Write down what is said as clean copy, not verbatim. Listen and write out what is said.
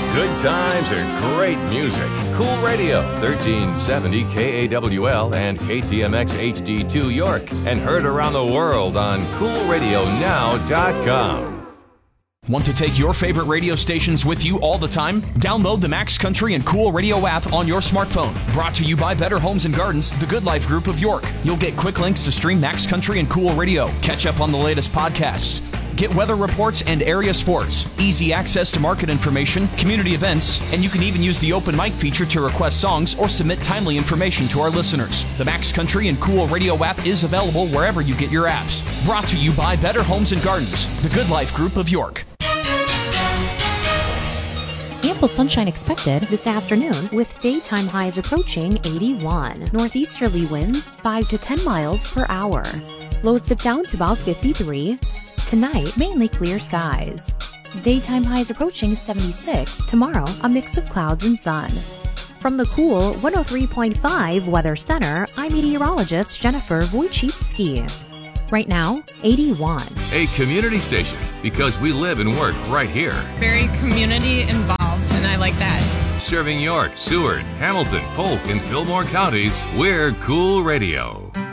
Good times and great music. Cool Radio, 1370 KAWL and KTMX HD2 York. And heard around the world on CoolRadioNow.com. Want to take your favorite radio stations with you all the time? Download the Max Country and Cool Radio app on your smartphone. Brought to you by Better Homes and Gardens, the Good Life Group of York. You'll get quick links to stream Max Country and Cool Radio, catch up on the latest podcasts, get weather reports and area sports, easy access to market information, community events, and you can even use the open mic feature to request songs or submit timely information to our listeners. The Max Country and Cool Radio app is available wherever you get your apps. Brought to you by Better Homes and Gardens, the Good Life Group of York. Ample sunshine expected this afternoon with daytime highs approaching 81. Northeasterly winds 5 to 10 miles per hour. Lows dip down to about 53. Tonight, mainly clear skies. Daytime highs approaching 76. Tomorrow, a mix of clouds and sun. From the Cool 103.5 Weather Center, I'm meteorologist Jennifer Wojcicki. Right now, 81. A community station, because we live and work right here. Very community involved, and I like that. Serving York, Seward, Hamilton, Polk, and Fillmore counties, we're Cool Radio.